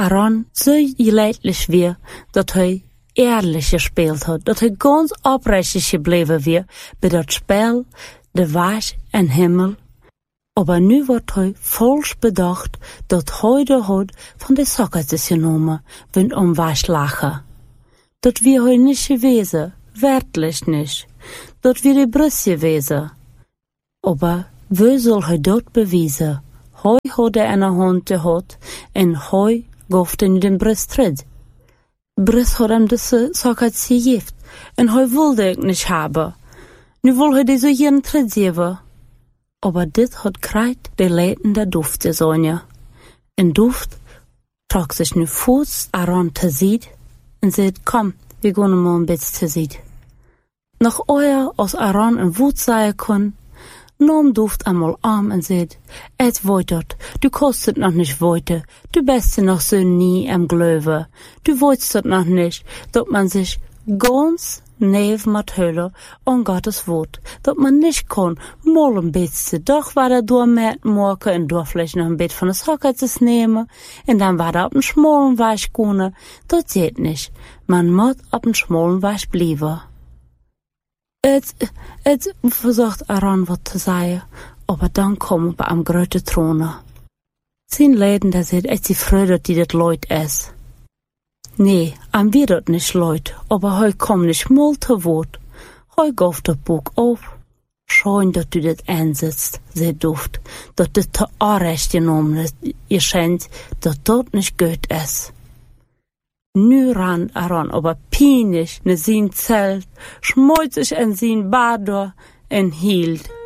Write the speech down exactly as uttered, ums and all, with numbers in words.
Aaron zo leidlich weer dat hij eerlijk gespeeld had, dat hij ganz oprecht gebleven weer bij dat spel, de was en hemel. Aber nu wordt hij vols bedacht dat hij de had van de Socrates genomen, wenn om was lachen. Dat wie hij niet gewezen, werkelijk niet, dat wie de brust gewezen. Aber wie zal hij dat bewijzen? Hij had er een hand gehad en hij gaf nu den brust terug. Brust had hem deze Socrates gegeven en hij wilde ik niet hebben. Nu wil hij deze hier teruggeven. Aber dit had krijgt de leidende duft te zijn. En duft trok zich nu voets Aaron te zien en zei, kom, we gaan maar een beetje te zien. Nog ooit als Aaron een woord zeggen kon, nam duft eenmaal aan en zei, het wordt dat, du kost het nog niet weten, du bist nog zo niet am geloven, du weet het nog niet, dat man zich ganz neef moet hullen aan Gottes woord, dat man niet kan mal een beetje doch waar er door met maken en door vielleicht nog een beetje van de Socrates nemen en dan waar er op een schmolen was kunnen, dat zit niet. Man moet op een schmolen was blijven. Het, het verzocht Aaron wat te zeggen, aber dan komen we aan grote tronen. Zijn leden dat zegt, het is vrede dat die dat leid is. Nee, aan wie dat niet leid, aber hij komt niet mal te woord. Hij gaf dat boek op. Schoon dat u dit aanzetst, zei duft, dat dit te onrecht genomen is, je schijnt dat dat niet goed is. Nu ran Aaron aber pijnlijk naar zijn zelt, schmoot zich in zijn baard door en hield.